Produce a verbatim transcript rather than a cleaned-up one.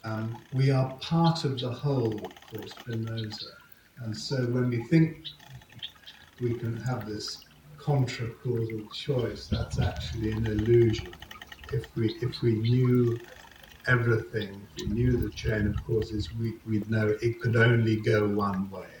Um, we are part of the whole, for Spinoza. And so when we think we can have this contra-causal choice, that's actually an illusion. If we if we knew everything, if we knew the chain of causes, we, we'd know it could only go one way.